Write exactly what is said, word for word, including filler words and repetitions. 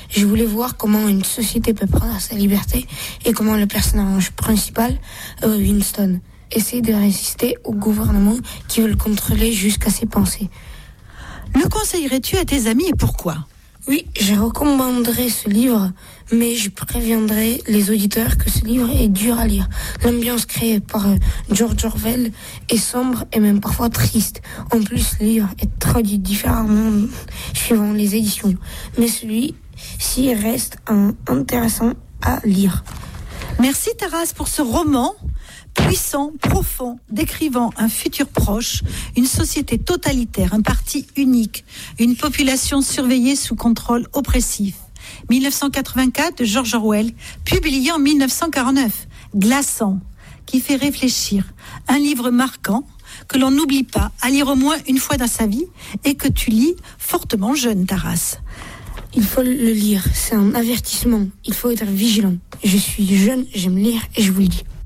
Je voulais voir comment une société peut prendre sa liberté et comment le personnage principal, euh, Winston, essaie de résister au gouvernement qui veut le contrôler jusqu'à ses pensées. Le conseillerais-tu à tes amis et pourquoi ? Oui, je recommanderais ce livre, mais je préviendrai les auditeurs que ce livre est dur à lire. L'ambiance créée par George Orwell est sombre et même parfois triste. En plus, le livre est traduit différemment suivant les éditions, mais celui-ci reste un, intéressant à lire. Merci Taras pour ce roman puissant, profond, décrivant un futur proche, une société totalitaire, un parti unique, une population surveillée sous contrôle oppressif. dix-neuf cent quatre-vingt-quatre de George Orwell, publié en dix-neuf cent quarante-neuf. Glaçant, qui fait réfléchir. Un livre marquant que l'on n'oublie pas à lire au moins une fois dans sa vie et que tu lis fortement jeune, Taras. Il faut le lire, c'est un avertissement. Il faut être vigilant. Je suis jeune, j'aime lire et je vous le dis.